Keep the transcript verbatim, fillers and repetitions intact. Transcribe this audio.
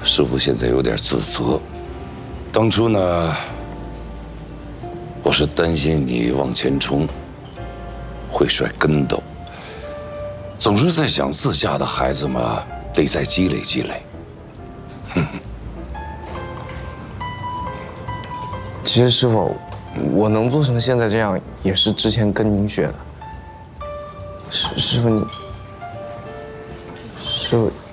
师傅现在有点自责。当初呢，我是担心你往前冲会摔跟斗，总是在想自家的孩子嘛，得再积累积累。哼。 其实师傅，我能做成现在这样，也是之前跟您学的。师师傅你，师傅。